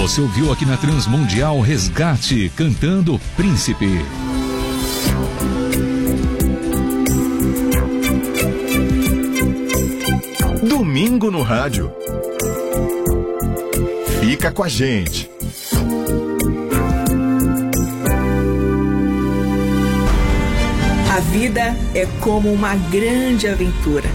Você ouviu aqui na Transmundial Resgate, cantando Príncipe. Domingo no rádio. Fica com a gente. A vida é como uma grande aventura.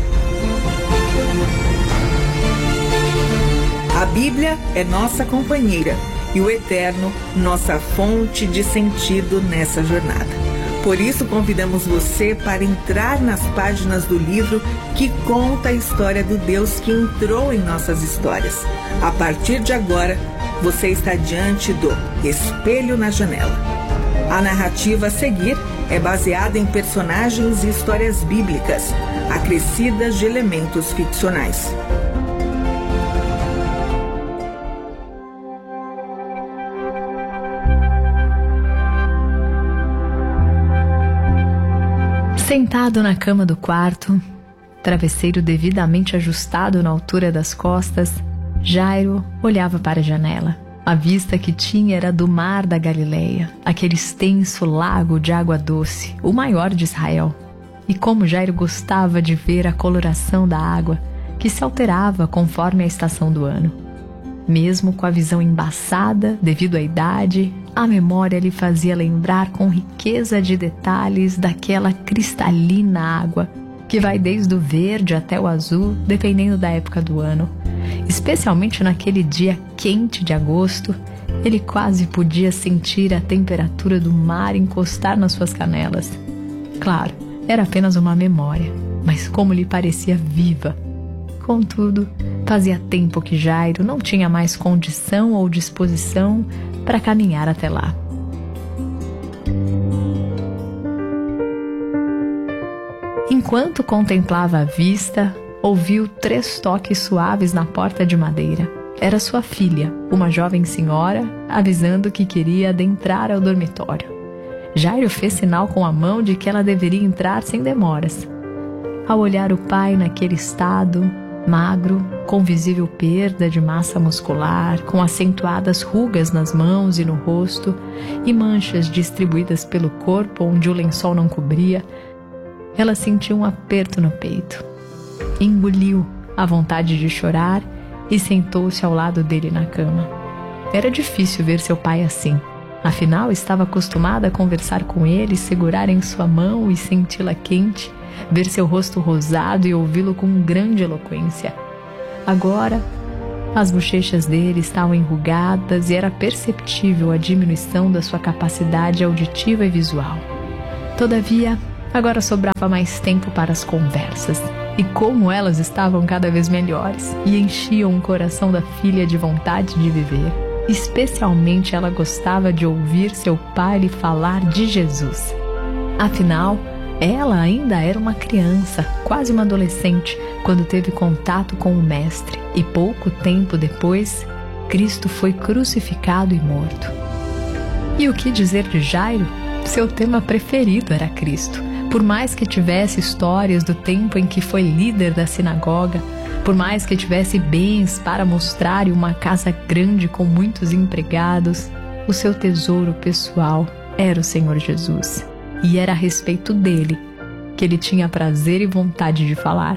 A Bíblia é nossa companheira e o Eterno nossa fonte de sentido nessa jornada. Por isso convidamos você para entrar nas páginas do livro que conta a história do Deus que entrou em nossas histórias. A partir de agora, você está diante do Espelho na Janela. A narrativa a seguir é baseada em personagens e histórias bíblicas, acrescidas de elementos ficcionais. Sentado na cama do quarto, travesseiro devidamente ajustado na altura das costas, Jairo olhava para a janela. A vista que tinha era do mar da Galileia, aquele extenso lago de água doce, o maior de Israel. E como Jairo gostava de ver a coloração da água, que se alterava conforme a estação do ano. Mesmo com a visão embaçada devido à idade, a memória lhe fazia lembrar com riqueza de detalhes daquela cristalina água, que vai desde o verde até o azul, dependendo da época do ano. Especialmente naquele dia quente de agosto, ele quase podia sentir a temperatura do mar encostar nas suas canelas. Claro, era apenas uma memória, mas como lhe parecia viva. Contudo, fazia tempo que Jairo não tinha mais condição ou disposição para caminhar até lá. Enquanto contemplava a vista, ouviu 3 toques suaves na porta de madeira. Era sua filha, uma jovem senhora, avisando que queria adentrar ao dormitório. Jairo fez sinal com a mão de que ela deveria entrar sem demoras. Ao olhar o pai naquele estado, magro, com visível perda de massa muscular, com acentuadas rugas nas mãos e no rosto e manchas distribuídas pelo corpo onde o lençol não cobria, ela sentiu um aperto no peito. Engoliu a vontade de chorar e sentou-se ao lado dele na cama. Era difícil ver seu pai assim. Afinal, estava acostumada a conversar com ele, segurar em sua mão e senti-la quente, ver seu rosto rosado e ouvi-lo com grande eloquência. Agora, as bochechas dele estavam enrugadas e era perceptível a diminuição da sua capacidade auditiva e visual. Todavia, agora sobrava mais tempo para as conversas, e como elas estavam cada vez melhores e enchiam o coração da filha de vontade de viver. Especialmente ela gostava de ouvir seu pai lhe falar de Jesus. Afinal, ela ainda era uma criança, quase uma adolescente, quando teve contato com o Mestre, e pouco tempo depois, Cristo foi crucificado e morto. E o que dizer de Jairo? Seu tema preferido era Cristo. Por mais que tivesse histórias do tempo em que foi líder da sinagoga, por mais que tivesse bens para mostrar e uma casa grande com muitos empregados, o seu tesouro pessoal era o Senhor Jesus. E era a respeito dele que ele tinha prazer e vontade de falar.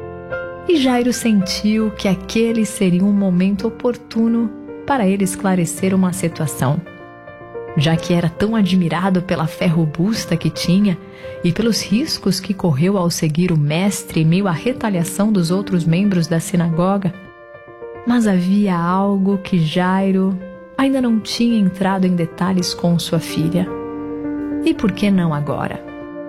E Jairo sentiu que aquele seria um momento oportuno para ele esclarecer uma situação. Já que era tão admirado pela fé robusta que tinha e pelos riscos que correu ao seguir o mestre em meio à retaliação dos outros membros da sinagoga, mas havia algo que Jairo ainda não tinha entrado em detalhes com sua filha. E por que não agora?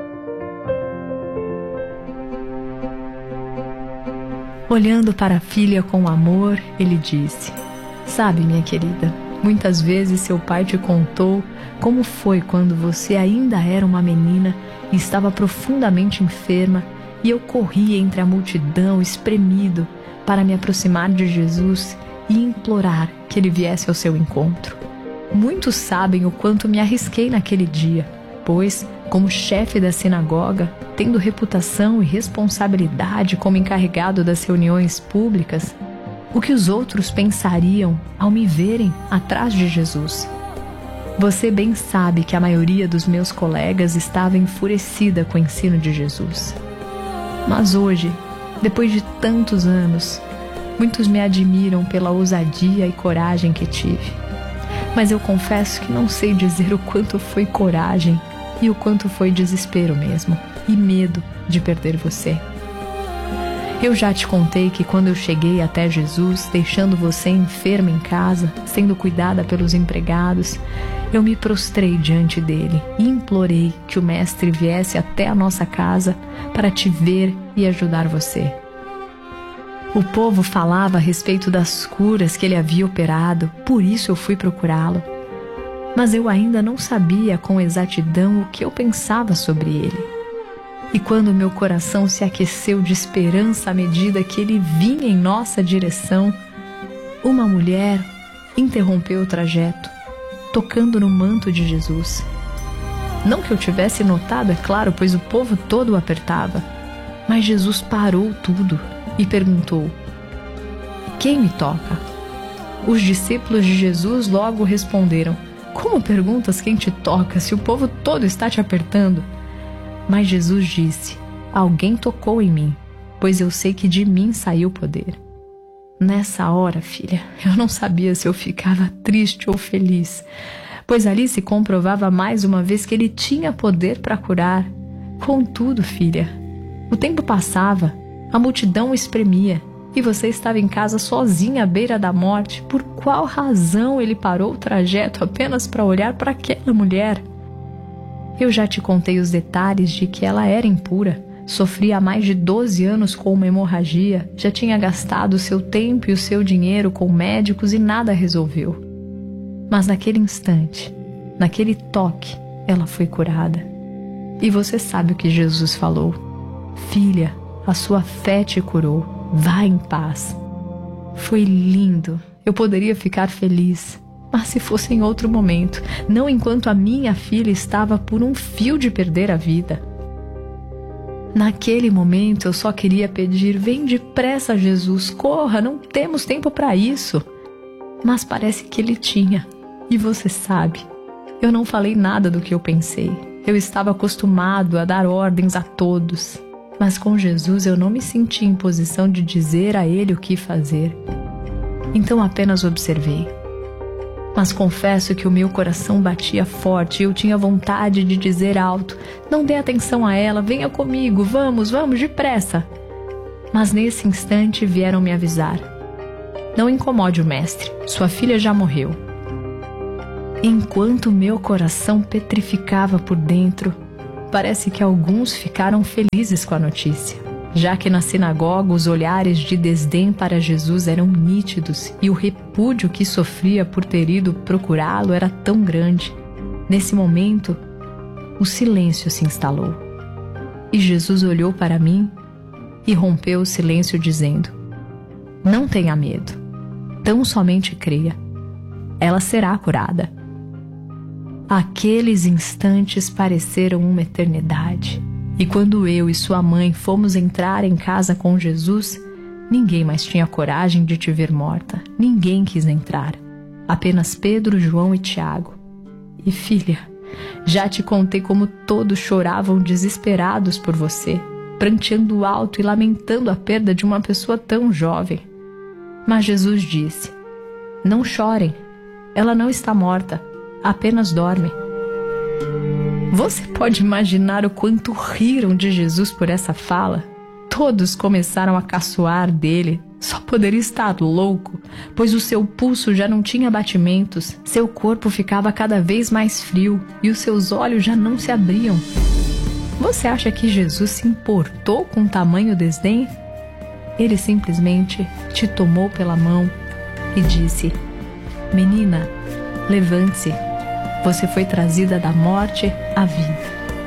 Olhando para a filha com amor, ele disse: "Sabe, minha querida, muitas vezes seu pai te contou como foi quando você ainda era uma menina e estava profundamente enferma e eu corri entre a multidão espremido para me aproximar de Jesus e implorar que ele viesse ao seu encontro. Muitos sabem o quanto me arrisquei naquele dia, pois, como chefe da sinagoga, tendo reputação e responsabilidade como encarregado das reuniões públicas, O que os outros pensariam ao me verem atrás de Jesus? Você bem sabe que a maioria dos meus colegas estava enfurecida com o ensino de Jesus. Mas hoje, depois de tantos anos, muitos me admiram pela ousadia e coragem que tive. Mas eu confesso que não sei dizer o quanto foi coragem e o quanto foi desespero mesmo, e medo de perder você. Eu já te contei que quando eu cheguei até Jesus, deixando você enferma em casa, sendo cuidada pelos empregados, eu me prostrei diante dele e implorei que o Mestre viesse até a nossa casa para te ver e ajudar você. O povo falava a respeito das curas que ele havia operado, por isso eu fui procurá-lo. Mas eu ainda não sabia com exatidão o que eu pensava sobre ele. E quando meu coração se aqueceu de esperança à medida que ele vinha em nossa direção, uma mulher interrompeu o trajeto, tocando no manto de Jesus. Não que eu tivesse notado, é claro, pois o povo todo o apertava. Mas Jesus parou tudo e perguntou: quem me toca? Os discípulos de Jesus logo responderam: como perguntas quem te toca, se o povo todo está te apertando? Mas Jesus disse: alguém tocou em mim, pois eu sei que de mim saiu o poder. Nessa hora, filha, eu não sabia se eu ficava triste ou feliz, pois ali se comprovava mais uma vez que ele tinha poder para curar. Contudo, filha, o tempo passava, a multidão o espremia, e você estava em casa sozinha à beira da morte. Por qual razão ele parou o trajeto apenas para olhar para aquela mulher? Eu já te contei os detalhes de que ela era impura, sofria há mais de 12 anos com uma hemorragia, já tinha gastado o seu tempo e o seu dinheiro com médicos e nada resolveu. Mas naquele instante, naquele toque, ela foi curada. E você sabe o que Jesus falou: filha, a sua fé te curou, vá em paz. Foi lindo, eu poderia ficar feliz. Mas se fosse em outro momento, não enquanto a minha filha estava por um fio de perder a vida. Naquele momento eu só queria pedir: vem depressa, Jesus, corra, não temos tempo para isso. Mas parece que ele tinha. E você sabe, eu não falei nada do que eu pensei. Eu estava acostumado a dar ordens a todos. Mas com Jesus eu não me senti em posição de dizer a ele o que fazer. Então apenas observei. Mas confesso que o meu coração batia forte e eu tinha vontade de dizer alto: não dê atenção a ela, venha comigo, vamos, depressa. Mas nesse instante vieram me avisar: não incomode o mestre, sua filha já morreu. Enquanto meu coração petrificava por dentro, parece que alguns ficaram felizes com a notícia, já que na sinagoga os olhares de desdém para Jesus eram nítidos e o repúdio que sofria por ter ido procurá-lo era tão grande. Nesse momento, o silêncio se instalou. E Jesus olhou para mim e rompeu o silêncio dizendo: não tenha medo, tão somente creia. Ela será curada. Aqueles instantes pareceram uma eternidade. E quando eu e sua mãe fomos entrar em casa com Jesus, ninguém mais tinha coragem de te ver morta. Ninguém quis entrar. Apenas Pedro, João e Tiago. E filha, já te contei como todos choravam desesperados por você, pranteando alto e lamentando a perda de uma pessoa tão jovem. Mas Jesus disse: não chorem, ela não está morta, apenas dorme. Você pode imaginar o quanto riram de Jesus por essa fala? Todos começaram a caçoar dele. Só poderia estar louco, pois o seu pulso já não tinha batimentos, seu corpo ficava cada vez mais frio e os seus olhos já não se abriam. Você acha que Jesus se importou com tamanho desdém? Ele simplesmente te tomou pela mão e disse: menina, levante-se. Você foi trazida da morte à vida.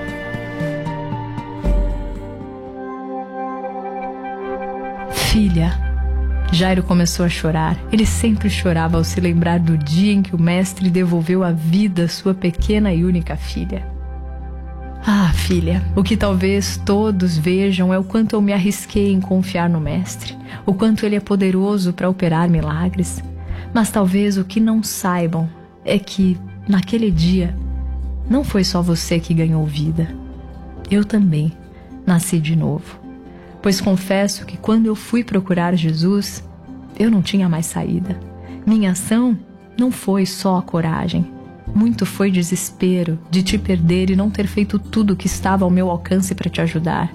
Filha, Jairo começou a chorar. Ele sempre chorava ao se lembrar do dia em que o mestre devolveu a vida à sua pequena e única filha. Ah, filha, o que talvez todos vejam é o quanto eu me arrisquei em confiar no Mestre, o quanto Ele é poderoso para operar milagres. Mas talvez o que não saibam é que, naquele dia, não foi só você que ganhou vida. Eu também nasci de novo. Pois confesso que quando eu fui procurar Jesus, eu não tinha mais saída. Minha ação não foi só a coragem. Muito foi desespero de te perder e não ter feito tudo o que estava ao meu alcance para te ajudar.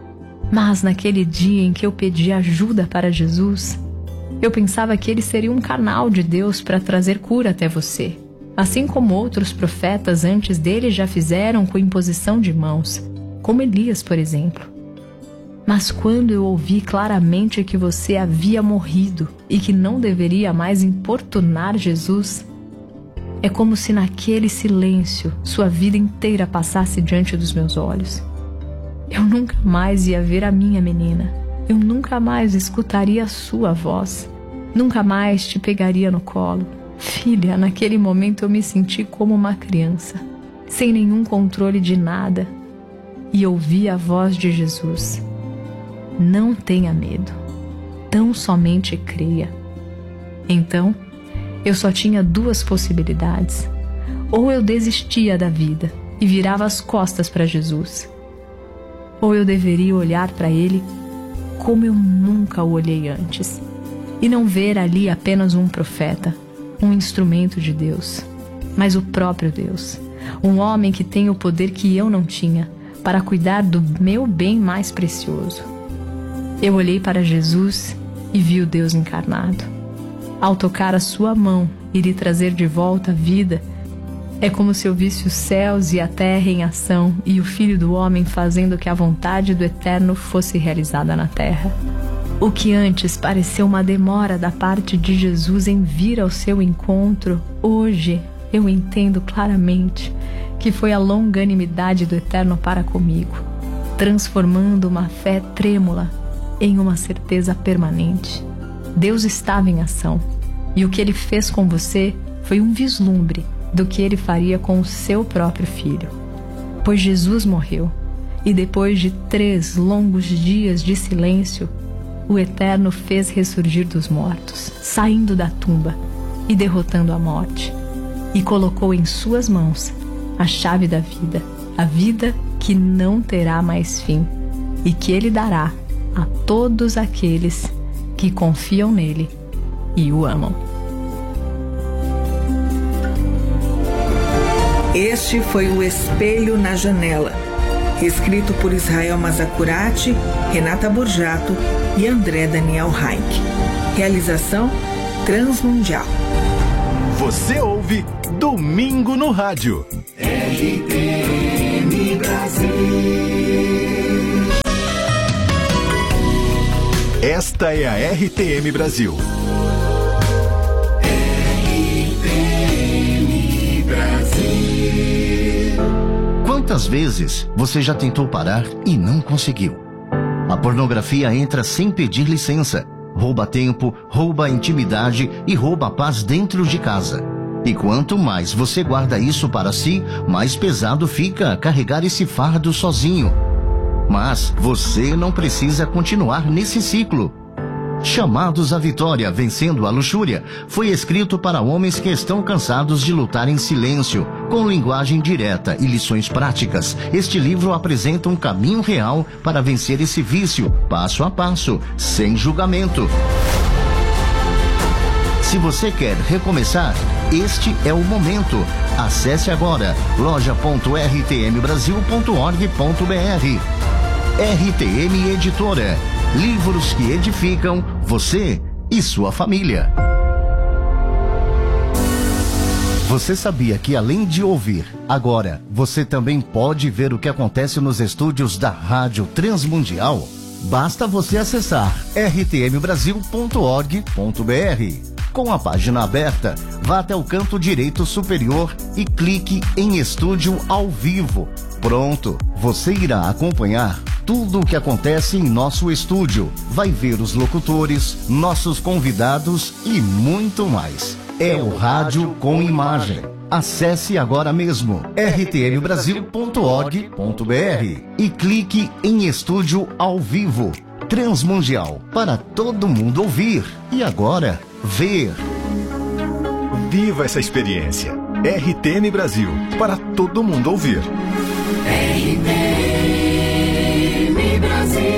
Mas naquele dia em que eu pedi ajuda para Jesus, eu pensava que ele seria um canal de Deus para trazer cura até você, assim como outros profetas antes dele já fizeram com imposição de mãos, como Elias, por exemplo. Mas quando eu ouvi claramente que você havia morrido e que não deveria mais importunar Jesus, é como se naquele silêncio sua vida inteira passasse diante dos meus olhos. Eu nunca mais ia ver a minha menina. Eu nunca mais escutaria a sua voz. Nunca mais te pegaria no colo. Filha, naquele momento eu me senti como uma criança, sem nenhum controle de nada, e ouvi a voz de Jesus. Não tenha medo. Tão somente creia. Então, eu só tinha duas possibilidades. Ou eu desistia da vida e virava as costas para Jesus, ou eu deveria olhar para Ele como eu nunca o olhei antes, e não ver ali apenas um profeta, um instrumento de Deus, mas o próprio Deus, um homem que tem o poder que eu não tinha para cuidar do meu bem mais precioso. Eu olhei para Jesus e vi o Deus encarnado. Ao tocar a sua mão e lhe trazer de volta a vida, é como se eu visse os céus e a terra em ação e o Filho do Homem fazendo que a vontade do Eterno fosse realizada na terra. O que antes pareceu uma demora da parte de Jesus em vir ao seu encontro, hoje eu entendo claramente que foi a longanimidade do Eterno para comigo, transformando uma fé trêmula em uma certeza permanente. Deus estava em ação, e o que Ele fez com você foi um vislumbre do que Ele faria com o seu próprio filho. Pois Jesus morreu, e depois de 3 longos dias de silêncio, o Eterno fez ressurgir dos mortos, saindo da tumba e derrotando a morte, e colocou em suas mãos a chave da vida, a vida que não terá mais fim, e que Ele dará a todos aqueles que confiam nele e o amam. Este foi o Espelho na Janela, escrito por Israel Mazacurati, Renata Borjato e André Daniel Heinck. Realização Transmundial. Você ouve Domingo no Rádio. RTM Brasil. Esta é a RTM Brasil. RTM Brasil. Quantas vezes você já tentou parar e não conseguiu? A pornografia entra sem pedir licença, rouba tempo, rouba a intimidade e rouba a paz dentro de casa. E quanto mais você guarda isso para si, mais pesado fica carregar esse fardo sozinho. Mas você não precisa continuar nesse ciclo. Chamados à Vitória, Vencendo a Luxúria, foi escrito para homens que estão cansados de lutar em silêncio, com linguagem direta e lições práticas. Este livro apresenta um caminho real para vencer esse vício, passo a passo, sem julgamento. Se você quer recomeçar, este é o momento. Acesse agora loja.rtmbrasil.org.br. RTM Editora. Livros que edificam você e sua família. Você sabia que além de ouvir, agora você também pode ver o que acontece nos estúdios da Rádio Transmundial? Basta você acessar rtmbrasil.org.br. Com a página aberta, vá até o canto direito superior e clique em Estúdio ao Vivo. Pronto, você irá acompanhar tudo o que acontece em nosso estúdio. Vai ver os locutores, nossos convidados e muito mais. É o rádio com imagem. Acesse agora mesmo rtmbrasil.org.br e clique em estúdio ao vivo. Transmundial, para todo mundo ouvir e agora ver. Viva essa experiência. RTM Brasil, para todo mundo ouvir. RTM Brasil.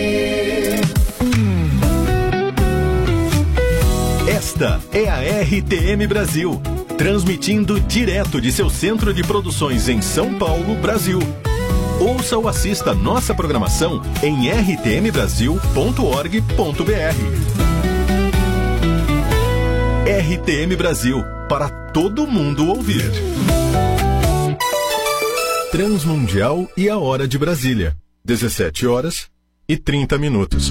Esta é a RTM Brasil, transmitindo direto de seu centro de produções em São Paulo, Brasil. Ouça ou assista nossa programação em rtmbrasil.org.br. RTM Brasil, para todo mundo ouvir. Transmundial e a hora de Brasília, 17h30.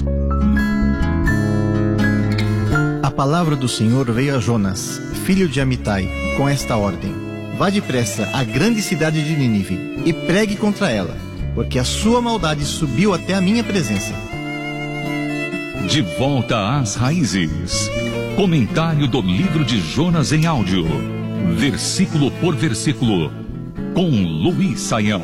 A palavra do Senhor veio a Jonas, filho de Amitai, com esta ordem: vá depressa à grande cidade de Nínive e pregue contra ela, porque a sua maldade subiu até a minha presença. De volta às raízes. Comentário do livro de Jonas em áudio, versículo por versículo, com Luiz Saião.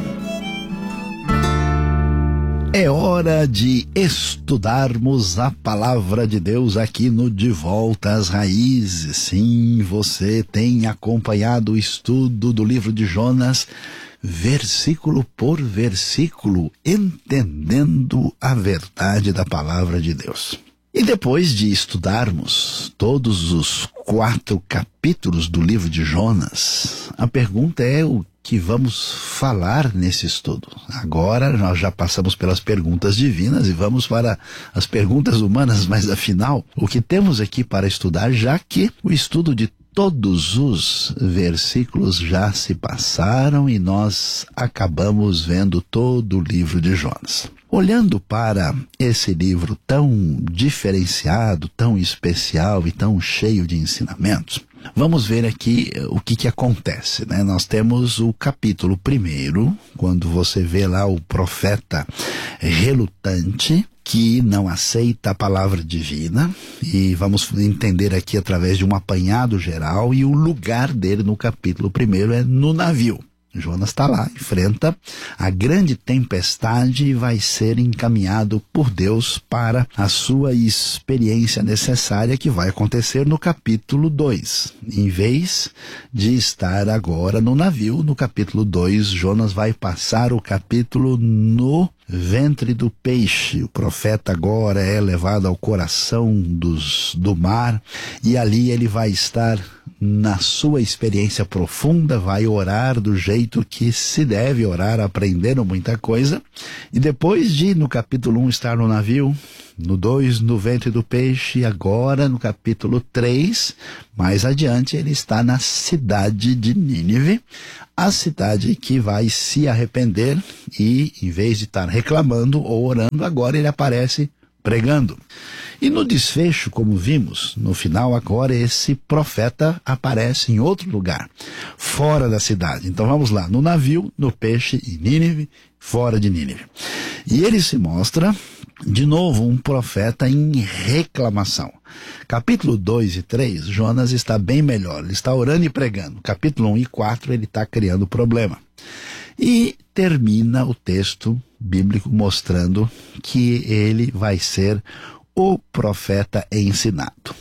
É hora de estudarmos a palavra de Deus aqui no De Volta às Raízes. Sim, você tem acompanhado o estudo do livro de Jonas, versículo por versículo, entendendo a verdade da palavra de Deus. E depois de estudarmos todos os 4 capítulos do livro de Jonas, a pergunta é o que vamos falar nesse estudo. Agora nós já passamos pelas perguntas divinas e vamos para as perguntas humanas, mas afinal, o que temos aqui para estudar, já que o estudo de todos os versículos já se passaram e nós acabamos vendo todo o livro de Jonas. Olhando para esse livro tão diferenciado, tão especial e tão cheio de ensinamentos, vamos ver aqui o que acontece, né? Nós temos o capítulo 1, quando você vê lá o profeta relutante, que não aceita a palavra divina, e vamos entender aqui através de um apanhado geral, e o lugar dele no capítulo 1 é no navio. Jonas está lá, enfrenta a grande tempestade e vai ser encaminhado por Deus para a sua experiência necessária, que vai acontecer no capítulo 2. Em vez de estar agora no navio, no capítulo 2, Jonas vai passar o capítulo no ventre do peixe. O profeta agora é levado ao coração do mar, e ali ele vai estar na sua experiência profunda, vai orar do jeito que se deve orar, aprendendo muita coisa, e depois de, no capítulo 1, estar no navio, no 2, no ventre do peixe, e agora no capítulo 3, mais adiante, ele está na cidade de Nínive, a cidade que vai se arrepender, e em vez de estar reclamando ou orando, agora ele aparece pregando. E no desfecho, como vimos, no final agora esse profeta aparece em outro lugar, fora da cidade. Então vamos lá, no navio, no peixe, em Nínive, fora de Nínive. E ele se mostra, de novo, um profeta em reclamação. Capítulo 2 e 3, Jonas está bem melhor, ele está orando e pregando. Capítulo 1 e 4, ele está criando problema. E termina o texto bíblico mostrando que ele vai ser o profeta ensinado.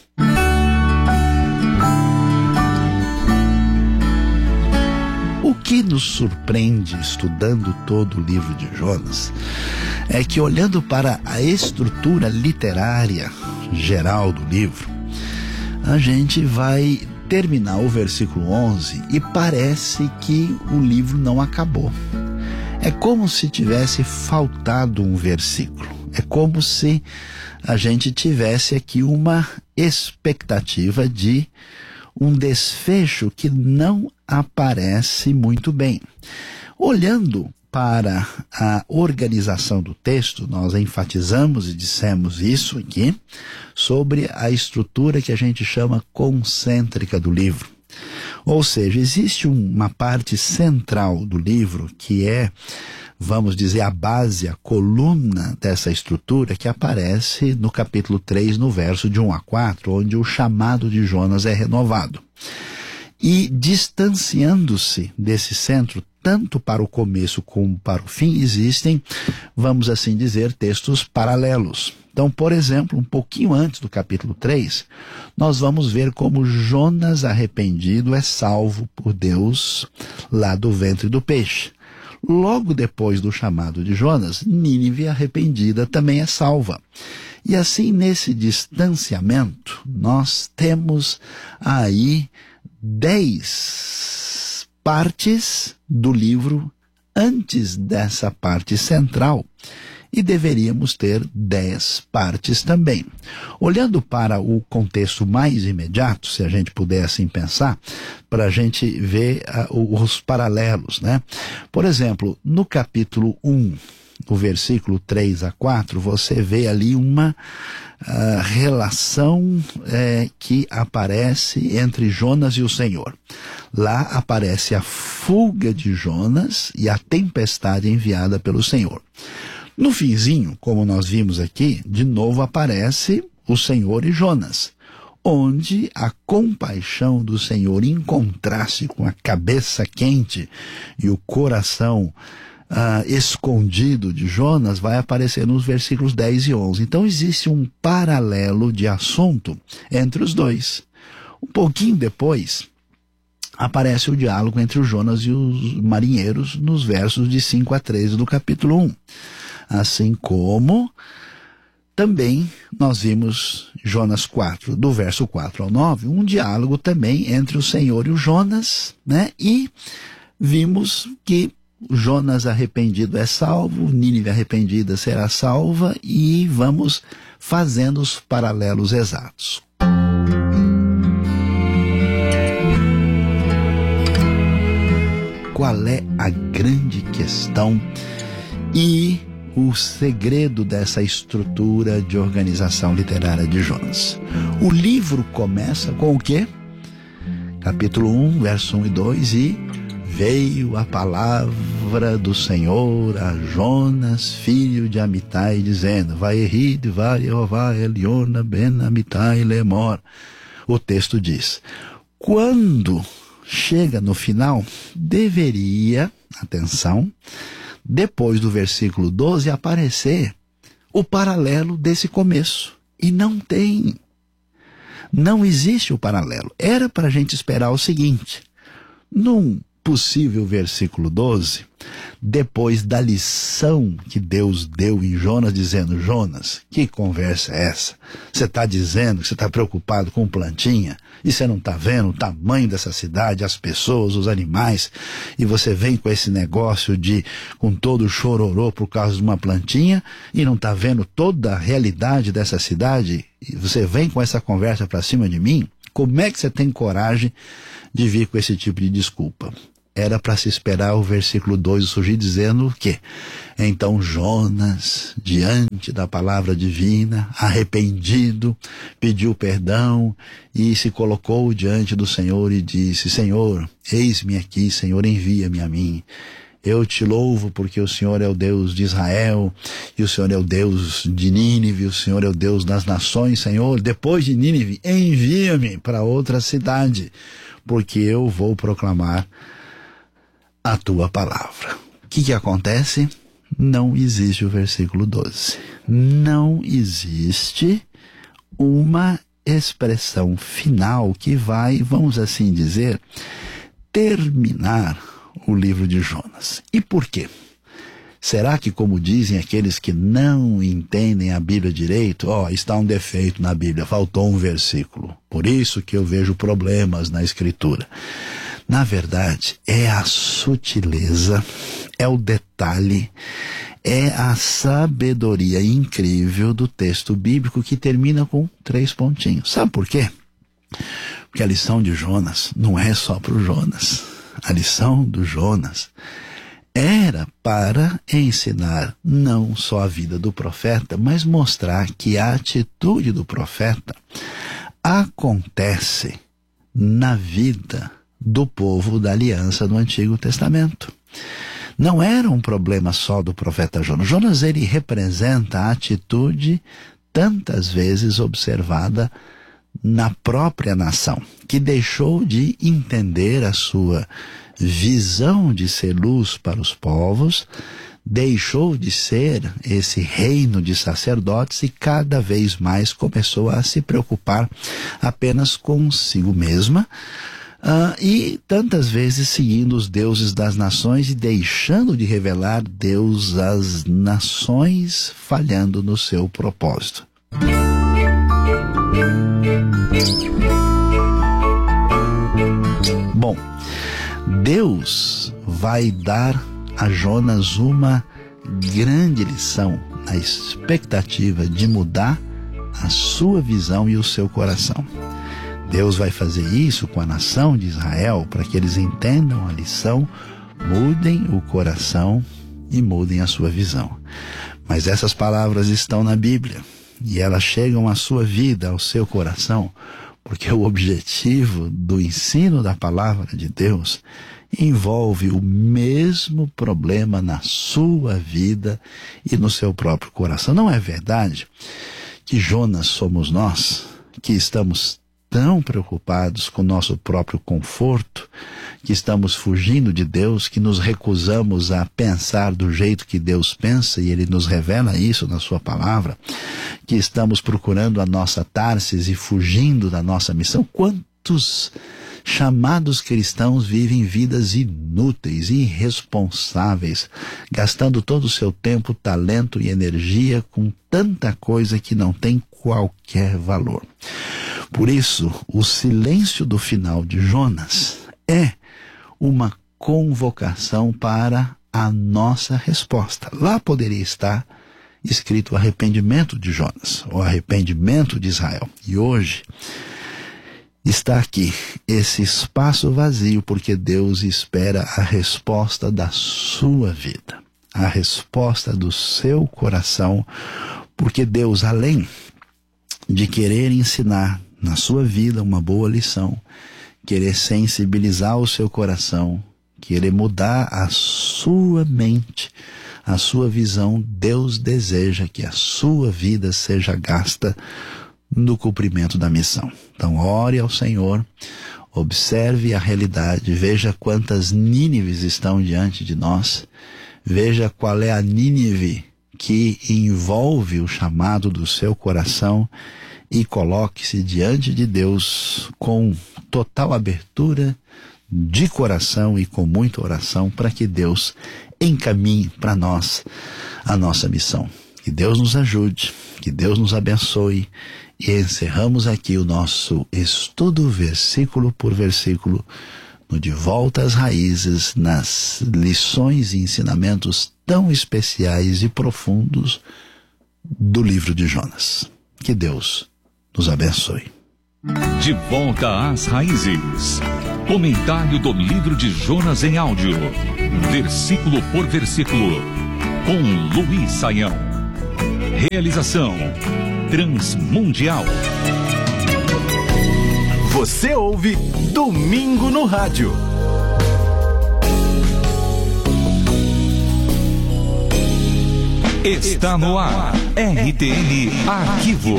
O que nos surpreende estudando todo o livro de Jonas é que, olhando para a estrutura literária geral do livro, a gente vai terminar o versículo 11 e parece que o livro não acabou. É como se tivesse faltado um versículo. É como se a gente tivesse aqui uma expectativa de um desfecho que não aparece muito bem. Olhando para a organização do texto, nós enfatizamos e dissemos isso aqui, sobre a estrutura que a gente chama concêntrica do livro. Ou seja, existe uma parte central do livro que é vamos dizer, a base, a coluna dessa estrutura que aparece no capítulo 3, no verso de 1 a 4, onde o chamado de Jonas é renovado. E distanciando-se desse centro, tanto para o começo como para o fim, existem, vamos assim dizer, textos paralelos. Então, por exemplo, um pouquinho antes do capítulo 3, nós vamos ver como Jonas arrependido é salvo por Deus lá do ventre do peixe. Logo depois do chamado de Jonas, Nínive arrependida também é salva. E assim, nesse distanciamento, nós temos aí 10 partes do livro antes dessa parte central. E deveríamos ter 10 partes também. Olhando para o contexto mais imediato, se a gente puder assim pensar, para a gente ver os paralelos, né? Por exemplo, no capítulo 1, no versículo 3 a 4, você vê ali uma relação que aparece entre Jonas e o Senhor. Lá aparece a fuga de Jonas e a tempestade enviada pelo Senhor. No finzinho, como nós vimos aqui, de novo aparece o Senhor e Jonas, onde a compaixão do Senhor, em contraste com a cabeça quente e o coração escondido de Jonas, vai aparecer nos versículos 10 e 11. Então existe um paralelo de assunto entre os dois. Um pouquinho depois, aparece o diálogo entre o Jonas e os marinheiros nos versos de 5 a 13 do capítulo 1. Assim como também nós vimos Jonas 4, do verso 4 ao 9, um diálogo também entre o Senhor e o Jonas, né? E vimos que Jonas arrependido é salvo, Nínive arrependida será salva, e vamos fazendo os paralelos exatos. Qual é a grande questão e o segredo dessa estrutura de organização literária de Jonas? O livro começa com o quê? Capítulo 1, verso 1 e 2, e veio a palavra do Senhor a Jonas, filho de Amitai, dizendo, Vaerid, Vaeová, Eliona, Ben Amitai, Lemor. O texto diz, quando chega no final, deveria, atenção, depois do versículo 12, aparecer o paralelo desse começo. E não tem. Não existe o paralelo. Era para a gente esperar o seguinte, num possível versículo 12, depois da lição que Deus deu em Jonas, dizendo, Jonas, que conversa é essa? Você está dizendo que você está preocupado com plantinha e você não está vendo o tamanho dessa cidade, as pessoas, os animais, e você vem com esse negócio com todo o chororô por causa de uma plantinha e não está vendo toda a realidade dessa cidade, e você vem com essa conversa para cima de mim? Como é que você tem coragem de vir com esse tipo de desculpa? Era para se esperar o versículo 2 surgir dizendo o quê? Então Jonas, diante da palavra divina, arrependido, pediu perdão e se colocou diante do Senhor e disse, Senhor, eis-me aqui, Senhor, envia-me a mim. Eu te louvo porque o Senhor é o Deus de Israel, e o Senhor é o Deus de Nínive, o Senhor é o Deus das nações, Senhor. Depois de Nínive, envia-me para outra cidade, porque eu vou proclamar a tua palavra. O que acontece? Não existe o versículo 12. Não existe uma expressão final que vai, vamos assim dizer, terminar o livro de Jonas. E por quê? Será que, como dizem aqueles que não entendem a Bíblia direito, está um defeito na Bíblia, faltou um versículo, por isso que eu vejo problemas na Escritura? Na verdade, é a sutileza, é o detalhe, é a sabedoria incrível do texto bíblico que termina com 3 pontinhos. Sabe por quê? Porque a lição de Jonas não é só para o Jonas. A lição do Jonas era para ensinar não só a vida do profeta, mas mostrar que a atitude do profeta acontece na vida do povo da aliança do Antigo Testamento. não era um problema só do profeta Jonas. Jonas, ele representa a atitude tantas vezes observada na própria nação, que deixou de entender a sua visão de ser luz para os povos, deixou de ser esse reino de sacerdotes e cada vez mais começou a se preocupar apenas consigo mesma, e tantas vezes seguindo os deuses das nações e deixando de revelar Deus às nações, falhando no seu propósito. Bom, Deus vai dar a Jonas uma grande lição na expectativa de mudar a sua visão e o seu coração. Deus vai fazer isso com a nação de Israel para que eles entendam a lição, mudem o coração e mudem a sua visão. Mas essas palavras estão na Bíblia e elas chegam à sua vida, ao seu coração, porque o objetivo do ensino da palavra de Deus envolve o mesmo problema na sua vida e no seu próprio coração. Não é verdade que Jonas somos nós, que estamos tão preocupados com o nosso próprio conforto, que estamos fugindo de Deus, que nos recusamos a pensar do jeito que Deus pensa, e Ele nos revela isso na sua palavra, que estamos procurando a nossa Tarsis e fugindo da nossa missão? Quantos chamados cristãos vivem vidas inúteis, irresponsáveis, gastando todo o seu tempo, talento e energia com tanta coisa que não tem qualquer valor? Por isso, o silêncio do final de Jonas é uma convocação para a nossa resposta. Lá poderia estar escrito o arrependimento de Jonas, o arrependimento de Israel. E hoje está aqui esse espaço vazio, porque Deus espera a resposta da sua vida, a resposta do seu coração, porque Deus, além de querer ensinar na sua vida uma boa lição, querer sensibilizar o seu coração, querer mudar a sua mente, a sua visão, Deus deseja que a sua vida seja gasta no cumprimento da missão. Então ore ao Senhor, observe a realidade, veja quantas Nínives estão diante de nós, veja qual é a Nínive que envolve o chamado do seu coração, e coloque-se diante de Deus com total abertura de coração e com muita oração para que Deus encaminhe para nós a nossa missão. Que Deus nos ajude, que Deus nos abençoe, e encerramos aqui o nosso estudo versículo por versículo no De Volta às Raízes, nas lições e ensinamentos tão especiais e profundos do livro de Jonas. Que Deus nos abençoe. De Volta às Raízes. Comentário do livro de Jonas em áudio, versículo por versículo, com Luiz Saião. Realização Transmundial. Você ouve Domingo no Rádio. Está no ar RTM Arquivo.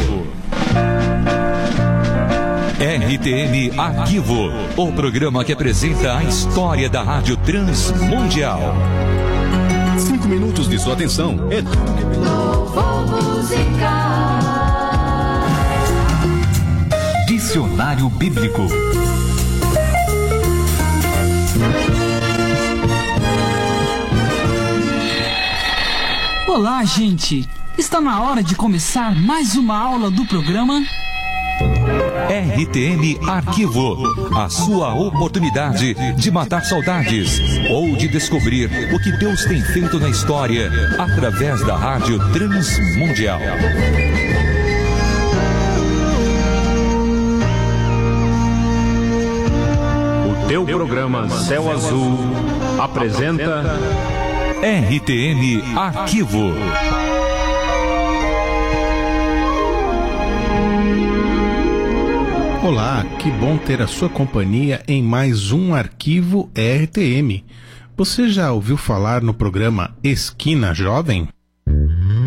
RTM Arquivo, o programa que apresenta a história da Rádio Transmundial. 5 minutos de sua atenção é tudo que Louvor musical. Dicionário Bíblico. Olá, gente! Está na hora de começar mais uma aula do programa RTM Arquivo, a sua oportunidade de matar saudades ou de descobrir o que Deus tem feito na história através da Rádio Transmundial. O teu programa Céu Azul apresenta RTM Arquivo. Olá, que bom ter a sua companhia em mais um arquivo RTM. Você já ouviu falar no programa Esquina Jovem?